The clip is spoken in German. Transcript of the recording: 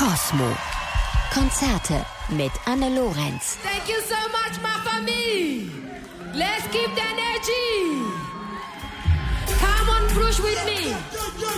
Cosmo. Konzerte mit Anne Lorenz. Thank you so much, my family. Let's keep the energy. Come on, brush with me.